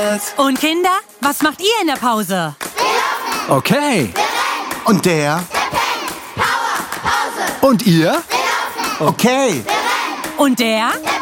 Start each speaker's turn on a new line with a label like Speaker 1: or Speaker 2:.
Speaker 1: trainiert.
Speaker 2: Und Kinder, was macht ihr in der Pause?
Speaker 3: Okay.
Speaker 1: Und der?
Speaker 3: Und ihr?
Speaker 1: Okay.
Speaker 2: Und der?